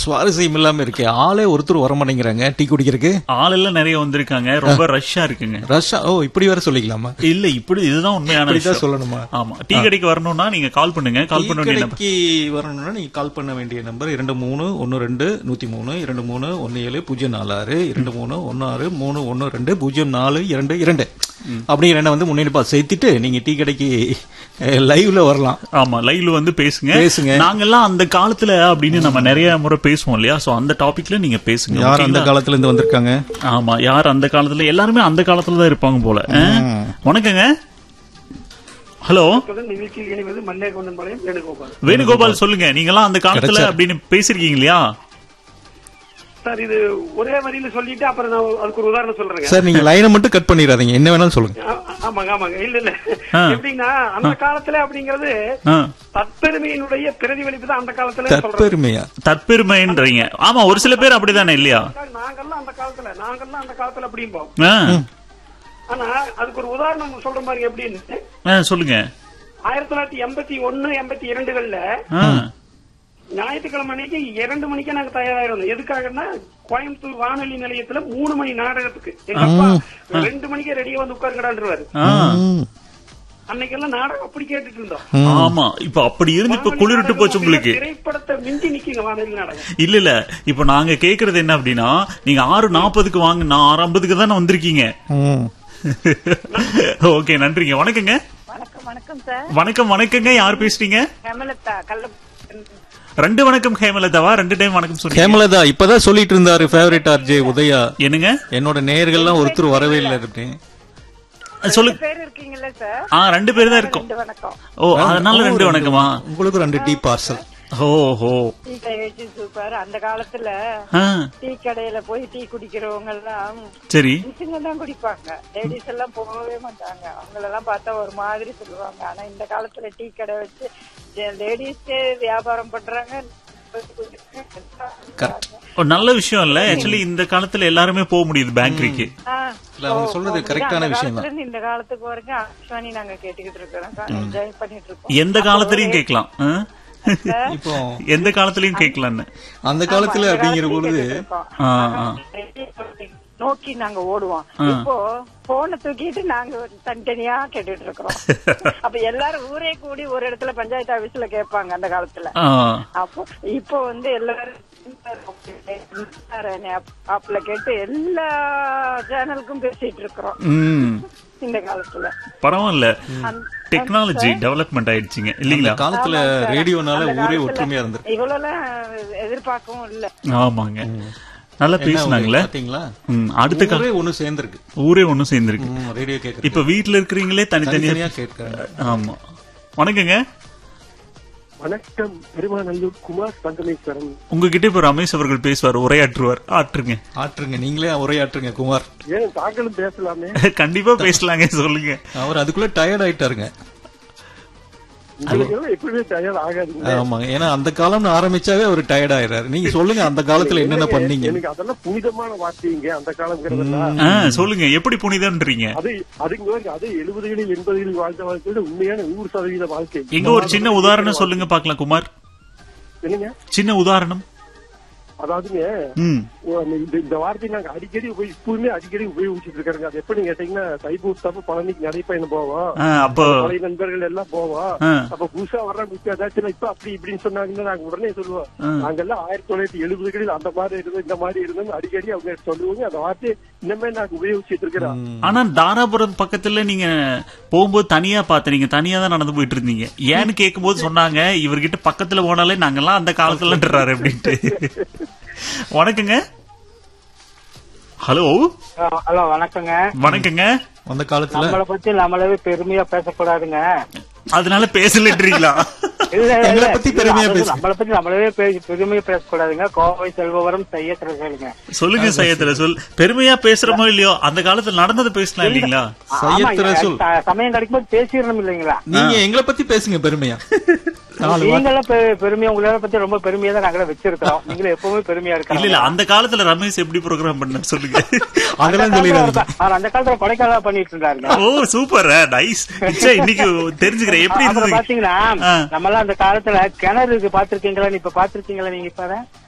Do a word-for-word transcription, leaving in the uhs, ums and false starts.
சுவாரஸ்யம் இல்லாம இருக்கு. ஆளே ஒருத்தர் வர மாட்டேங்கிறாங்க டீ குடிக்கிறதுக்கு. ஆள் எல்லாம் நிறைய வந்திருக்காங்க, ரொம்ப ரஷ்ஷா இருக்குங்க. ரஷ்ஷா? ஓ, இப்படி வேற சொல்லிக்கலாமா? இல்ல, இப்படி இதுதான் உண்மையான விஷயம் சொல்லணுமா? ஆமா, டீ கடைக்கு வரணும்னா நீங்க கால் பண்ணுங்க. கால் பண்ண வேண்டிய நம்பர் வரணும்னா நீங்க கால் பண்ண வேண்டிய நம்பர் இரண்டு மூணு ஒன்னு ரெண்டு நூத்தி மூணு இரண்டு மூணு ஒன்னு ஏழு பூஜ்ஜியம் நாலு ஆறு இரண்டு மூணு ஒன்னு ஆறு மூணு ஒன்னு ரெண்டு பூஜ்ஜியம் நாலு இரண்டு இரண்டு அப்படிங்கிற எண்ணை வந்து முன்னெடுப்பா சேர்த்துட்டு நீங்க டீ கடைக்கு லைவ்ல வரலாம். ஆமா, லைவ்ல வந்து பேசுங்க பேசுங்க நாங்கெல்லாம் அந்த காலத்துல அப்படின்னு நம்ம நிறைய முறை பேசுவோம் இல்லையா? சோ அந்த டாபிக்ல நீங்க பேசுங்க. யார் அந்த காலத்துல இருந்து வந்திருக்காங்க? ஆமா, யார் அந்த காலத்துல, எல்லாருமே அந்த காலத்துல தான் இருப்பாங்க போல. வணக்கங்க. ஹலோ, வேணுகோபால் சொல்லுங்க. நீங்க எல்லாம் அந்த காலத்துல அப்படின்னு பேசிருக்கீங்க இல்லையா? சார், இது ஒரே வரியில சொல்லிட்டு அப்புறம் நான் அதுக்கு ஒரு உதாரணம் சொல்றேன் சார். நீங்க லைனை மட்டும் கட் பண்ணிடாதீங்க, என்ன வேணாலும் சொல்லுங்க. ஆமாங்க ஆமாங்க இல்ல இல்ல எப்படின்னா அந்த காலத்துல அப்படிங்கறது தற்பெருமையினுடைய பிரதிபலிப்பு தான் அந்த காலத்துல. தற்பெருமையா? தற்பெருமைன்றீங்க. ஆமா, ஒரு சில பேர் அப்படிதானே இல்லையா? நாங்கெல்லாம் அந்த காலத்துல நாங்கெல்லாம் அந்த காலத்துல அப்படிம்போம். ஆனா அதுக்கு ஒரு உதாரணம் சொல்ற மாதிரி எப்படின்னு சொல்லுங்க. ஆயிரத்தி தொள்ளாயிரத்தி எண்பத்தி ஒன்னு எண்பத்தி இரண்டுகள்ல ஞாயிற்றுக்கிழமை அன்னைக்கு இரண்டு மணிக்கே நாங்க தயாராயிருந்தோம். எதுக்காகன்னா கோயம்புத்தூர் வானொலி நிலையத்துல மூணு மணி நாடகத்துக்கு எங்க அப்பா ரெண்டு மணிக்கே ரெடியா வந்து உட்காருங்கடான்றாரு. அன்னைக்கெல்லாம் நாடகம் அப்படி கேட்டுட்டு இருந்தோம். ஆமா, இப்ப அப்படி இருந்து இப்ப குளிர்ட்டு போச்சு உங்களுக்கு. திரைப்படத்தை மிஞ்சி நிக்குங்க வானொலி நாடகம். இல்ல இல்ல, இப்ப நாங்க கேக்குறது என்ன அப்படின்னா, நீங்க ஆறு நாற்பதுக்கு வாங்க, நான் ஆறு ஐம்பதுக்கு தானே வந்திருக்கீங்க. ஓகே, நன்றிங்க. வணக்கங்க. வணக்கம். வணக்கம் சார். வணக்கம் வணக்கங்க. யார் பேசுறீங்க? ஹேமலதா. ரெண்டு வணக்கம் ஹேமலதாவா? ரெண்டு டைம் வணக்கம் சொல்லுங்க. ஹேமலதா இப்பதான் சொல்லிட்டு இருந்தாரு ஃபேவரட் ஆர்ஜே உதயா. என்னங்க? என்னோட நேயர்கள்லாம் ஒருத்தர் வரவே இல்லை. சொல்லுங்க. பேர் இருக்கீங்களா சார்? ஆ, ரெண்டு பேர் தான் இருக்கோம். ஓ, அதனால ரெண்டு வணக்கமா? உங்களுக்கு ரெண்டு டீ பார்சல். ஓஹோ, சூப்பர். அந்த காலத்துல டீ கடையில போய் டீ குடிக்கிறவங்க எல்லாம் சரி தான் குடிப்பாங்க. லேடிஸ் எல்லாம் போகவே மாட்டாங்க. அவங்களெல்லாம் பார்த்தா ஒரு மாதிரி சொல்லுவாங்க. ஆனா இந்த காலத்துல டீ கடை வச்சு லேடிஸே வியாபாரம் பண்றாங்க. நல்ல விஷயம் இல்ல. ஆக்சுவலி இந்த காலத்துல எல்லாருமே போக முடியுது பேக்கரிக்கு. சொல்றது கரெக்டான விஷயம் தான். இந்த காலத்துக்கு வரைக்கும் ஆக்சுவலி நாங்க கேட்டுக்கிட்டு இருக்கோம், என்ஜாய் பண்ணிட்டு இருக்கோம். எந்த காலத்திலயும் கேட்கலாம், இப்போ எந்த காலத்திலயும் கேட்கலாம். அந்த காலத்துல அப்படிங்கிற பொழுது நோக்கி நாங்க ஓடுவோம். இப்போ போனை தூக்கிட்டு நாங்க தனித்தனியா கேட்டுட்டு இருக்கிறோம். அப்ப எல்லாரும் ஊரே கூடி ஒரு இடத்துல பஞ்சாயத்து ஆபீஸ்ல கேட்பாங்க அந்த காலத்துல. அப்போ இப்போ வந்து எல்லாரும் ஆப்ல கேட்டு எல்லா சேனலுக்கும் பேசிட்டு இருக்கிறோம் இந்த காலத்துல. பரவாயில்ல, டெக்னாலஜி டெவலப்மெண்ட் ஆயிடுச்சுங்க இல்லீங்களா? காலத்துல ரேடியோனால ஊரே ஒற்றுமையா இருந்தது. இவ்வளவு எதிர்பார்க்கவும் இல்ல. ஆமாங்க, நல்லா பேசினாங்களே. அடுத்த ஊரே ஒண்ணு சேர்ந்திருக்கு. ஊரே ஒண்ணு சேர்ந்திருக்கு. ரேடியோ கேட்க இப்ப வீட்டுல இருக்கிறீங்களே தனித்தனியா கேட்கறாங்க. ஆமா. வணக்கங்க. வணக்கம். பெருமாநல்லூர் குமார் சங்கமேஸ்வரன். உங்ககிட்ட இப்ப ரமேஷ் அவர்கள் பேசுவார், உரையாற்றுவார். ஆற்றுங்க ஆற்றுங்க நீங்களே உரையாற்றுங்க குமார். ஏன் தாங்களும் பேசலாமே? கண்டிப்பா பேசலாங்க, சொல்லுங்க. அவர் அதுக்குள்ள டயர்ட் ஆயிட்டாருங்க. ஆமா, ஏன்னா அந்த காலம்னு ஆரம்பிச்சாவே அவர் டயர்ட் ஆயிடுறாரு. நீங்க சொல்லுங்க, அந்த காலத்துல என்னென்ன பண்ணீங்க? எனக்கு அதெல்லாம் புனிதமான வார்த்தைங்க அந்த காலம். சொல்லுங்க, எப்படி புனிதம்ன்றீங்க? அது அதுக்கு அது எழுபதுகளில் எண்பதுகளில் வாழ்ந்த வாழ்க்கையோட உண்மையான நூறு சதவீத வாழ்க்கை. எங்க ஒரு சின்ன உதாரணம் சொல்லுங்க பாக்கலாம் குமார். என்னங்க சின்ன உதாரணம்? அதாவதுங்க, இந்த வார்த்தை நாங்க அடிக்கடி இப்பவுமே அடிக்கடி உபயோகிச்சுட்டு இருக்காங்க. அது எப்படின்னு கேட்டீங்கன்னா, தைப்பூசத்தப்ப பழனிக்கு நடைப்பயணம் போவோம், பழைய நண்பர்கள் எல்லாம் போவோம். அப்ப புதுசா வர்றவங்க இப்ப ஏதாச்சும் இப்ப அப்படி இப்படின்னு சொன்னாங்கன்னா நாங்க உடனே சொல்லுவோம், நாங்கெல்லாம் ஆயிரத்தி தொள்ளாயிரத்தி எழுபதுகளில் அந்த மாதிரி இருந்தோம், இந்த மாதிரி இருந்தோம் அடிக்கடி அவங்க சொல்லுவாங்க. அந்த வார்த்தை இன்னமே நாங்க உபயோகிச்சுட்டு இருக்கிறோம். ஆனா தாராபுரம் பக்கத்துல நீங்க போகும்போது தனியா பார்த்து நீங்க தனியா தான் நடந்து போயிட்டு இருந்தீங்க. ஏன்னு கேட்கும் போது சொன்னாங்க, இவர்கிட்ட பக்கத்துல போனாலே நாங்கெல்லாம் அந்த காலத்துலன்றாரு அப்படின்ட்டு. வணக்கங்க. ஹலோ ஹலோ வணக்கங்க. வணக்கங்க. அந்த காலத்துல நம்மளை பத்தி நம்மளவே பெருமையா பேசக்கூடாதுங்க, அதனால பேசலன்றீங்களா? நம்மளை பத்தி நம்மளவே பெருமையா பேசக்கூடாதுங்க. கோவை செல்வவரம் சையத் ரசூலுங்க. சொல்லுங்க சையத் ரசூல். பெருமையா பேசுறமோ இல்லையோ, அந்த காலத்துல நடந்தது பேசலாம் இல்லீங்களா? சையத் ரசூல் சமயம் கிடைக்கும் போது பேசிடணும் இல்லைங்களா? நீங்க எங்களை பத்தி பேசுங்க பெருமையா. நீங்களும் பெருமையா, உங்களை பத்தி ரொம்ப பெருமையா தான் நாங்கள வச்சிருக்கோம். நீங்களும் எப்பவுமே பெருமையா இருக்காங்க. இல்ல இல்ல, அந்த காலத்துல ரமேஷ் எப்படி ப்ரோக்ராம் பண்ண சொல்லுங்க. அதெல்லாம் சொல்லிடுறாங்க. அந்த காலத்துல கொடைக்கானல் பண்ணிட்டு இருந்தாருங்க. ஓ சூப்பர், நைஸ். இன்னைக்கு தெரிஞ்சுக்கிறேன் எப்படி இருந்தது. பாத்தீங்கன்னா நம்ம எல்லாம் அந்த காலத்துல கிணறு பாத்திருக்கீங்களா? இப்ப பாத்திருக்கீங்களா நீங்க? இப்ப